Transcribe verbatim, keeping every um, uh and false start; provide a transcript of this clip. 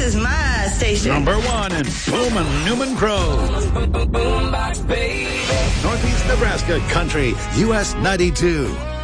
is my station. Number one in Boomin' Newman Grove. Northeast Nebraska Country, U S ninety-two.